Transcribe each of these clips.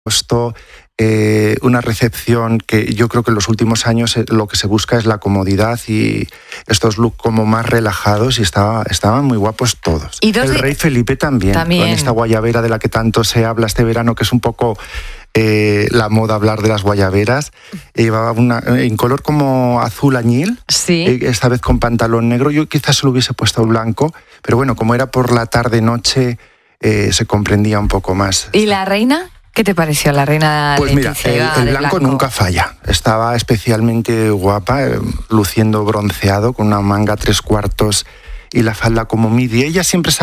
Esto, una recepción que yo creo que en los últimos años lo que se busca es la comodidad y estos looks como más relajados, y estaban muy guapos todos. El rey Felipe también, con esta guayabera de la que tanto se habla este verano, que es un poco la moda hablar de las guayaberas. Llevaba una en color como azul añil, sí. Esta vez con pantalón negro. Yo quizás se lo hubiese puesto blanco, pero bueno, como era por la tarde-noche, se comprendía un poco más. ¿Y la reina? ¿Qué te pareció la reina? Pues mira, el blanco nunca falla. Estaba especialmente guapa, luciendo bronceado, con una manga 3/4 y la falda como midi. Ella siempre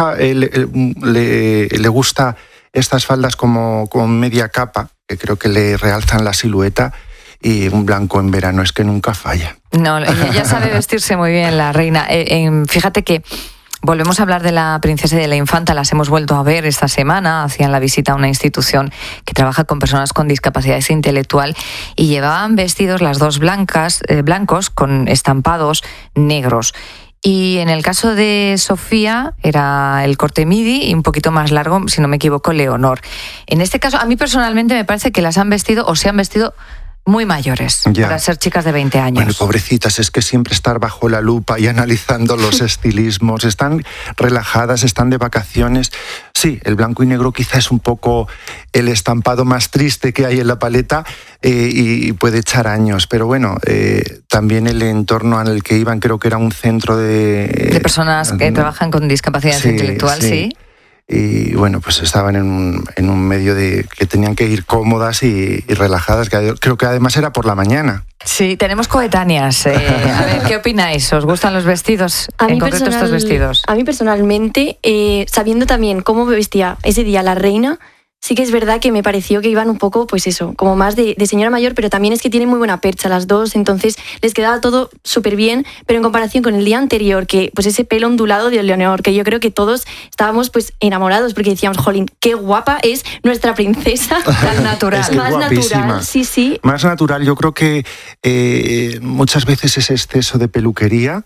le gusta estas faldas como con media capa, que creo que le realzan la silueta, y un blanco en verano es que nunca falla. No, ella sabe vestirse muy bien, la reina. Fíjate que volvemos a hablar de la princesa y de la infanta, las hemos vuelto a ver esta semana, hacían la visita a una institución que trabaja con personas con discapacidad intelectual y llevaban vestidos las dos blancos con estampados negros. Y en el caso de Sofía era el corte midi y un poquito más largo, si no me equivoco, Leonor. En este caso, a mí personalmente me parece que las han vestido o se han vestido muy mayores, para ser chicas de 20 años. Bueno, pobrecitas, es que siempre estar bajo la lupa y analizando los estilismos. Están relajadas, están de vacaciones. Sí, el blanco y negro quizá es un poco el estampado más triste que hay en la paleta, y puede echar años. Pero bueno, también el entorno en el que iban, creo que era un centro de personas que trabajan con discapacidad intelectual, sí. Y bueno, pues estaban en un medio de que tenían que ir cómodas y relajadas, que creo que además era por la mañana. Sí, tenemos coetáneas. A ver, ¿qué opináis? ¿Os gustan los vestidos? En concreto estos vestidos. A mí personalmente, sabiendo también cómo me vestía ese día la reina, sí que es verdad que me pareció que iban un poco, pues eso, como más de señora mayor, pero también es que tienen muy buena percha las dos, entonces les quedaba todo súper bien, pero en comparación con el día anterior, que pues ese pelo ondulado de Leonor, que yo creo que todos estábamos pues enamorados, porque decíamos, jolín, qué guapa es nuestra princesa. Tan natural. Es que más guapísima. Natural, sí. Más natural, yo creo que muchas veces ese exceso de peluquería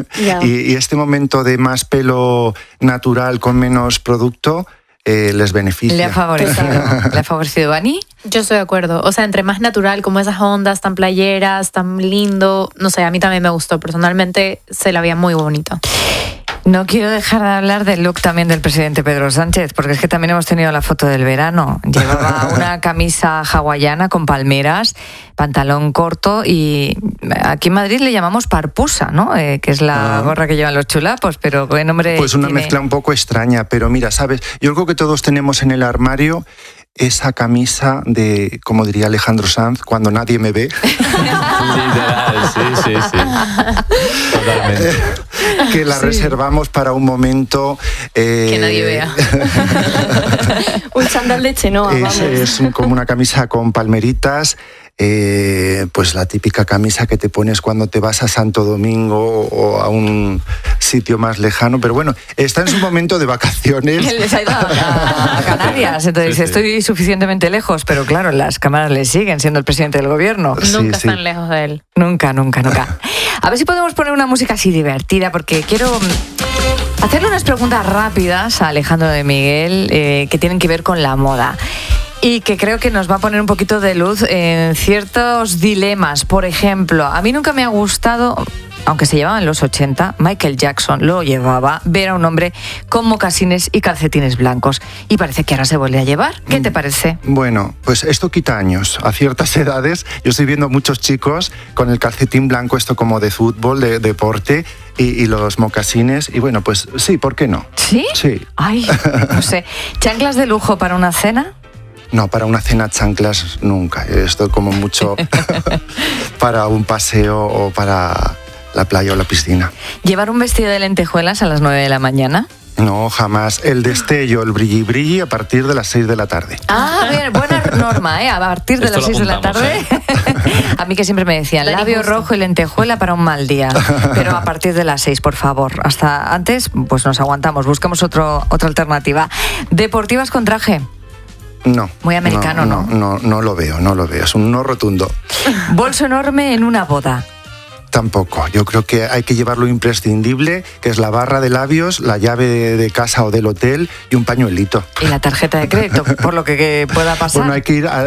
y este momento de más pelo natural con menos producto, les beneficia. ¿Le ha favorecido Ani? Yo estoy de acuerdo. O sea, entre más natural, como esas ondas tan playeras, tan lindo, no sé, a mí también me gustó. Personalmente se la veía muy bonita. No quiero dejar de hablar del look también del presidente Pedro Sánchez, porque es que también hemos tenido la foto del verano. Llevaba una camisa hawaiana con palmeras, pantalón corto, y aquí en Madrid le llamamos parpusa, ¿no? Que es la gorra que llevan los chulapos, pero ¿qué nombre Pues una tiene? Mezcla un poco extraña, pero mira, ¿sabes? Yo creo que todos tenemos en el armario esa camisa de, como diría Alejandro Sanz, cuando nadie me ve. Literal, sí. Totalmente. Que la reservamos para un momento... que nadie vea. Un chándal de Chenoa, vamos. Es como una camisa con palmeritas, pues la típica camisa que te pones cuando te vas a Santo Domingo o a un sitio más lejano, pero bueno, está en su momento de vacaciones. Él les ha ido a Canarias, entonces Sí. estoy suficientemente lejos, pero claro, las cámaras le siguen siendo el presidente del gobierno. Nunca están lejos de él. Nunca. A ver si podemos poner una música así divertida, porque quiero hacerle unas preguntas rápidas a Alejandro de Miguel que tienen que ver con la moda. Y que creo que nos va a poner un poquito de luz en ciertos dilemas. Por ejemplo, a mí nunca me ha gustado, aunque se llevaba en los 80, Michael Jackson lo llevaba, ver a un hombre con mocasines y calcetines blancos. Y parece que ahora se vuelve a llevar. ¿Qué te parece? Bueno, pues esto quita años. A ciertas edades yo estoy viendo muchos chicos con el calcetín blanco, esto como de fútbol, de deporte, y los mocasines. Y bueno, pues sí, ¿por qué no? ¿Sí? Sí. Ay, no sé. ¿Chanclas de lujo para una cena? No, para una cena chanclas nunca. Esto como mucho para un paseo o para la playa o la piscina. ¿Llevar un vestido de lentejuelas a las 9 de la mañana? No, jamás. El destello, el brilli a partir de las 6 de la tarde. Ah, bien, buena norma, A partir de Esto las lo 6 de la tarde. A mí que siempre me decían, labio rojo y lentejuela para un mal día. Pero a partir de las 6, por favor. Hasta antes, pues nos aguantamos, buscamos otra alternativa. ¿Deportivas con traje? No. Muy americano, ¿no? No lo veo. Es un no rotundo. ¿Bolso enorme en una boda? Tampoco. Yo creo que hay que llevar lo imprescindible, que es la barra de labios, la llave de casa o del hotel y un pañuelito. Y la tarjeta de crédito, por lo que pueda pasar. Bueno, hay que ir